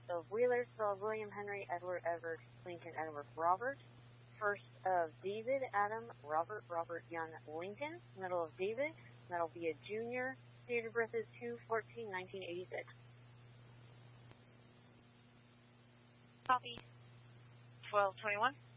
of Wheeler, spelled William Henry Edward Edward Lincoln Edward Robert. First of David Adam Robert Robert Young Lincoln. Middle of David. That'll be a junior. Date of birth is 2/14/1986. Copy. 1221.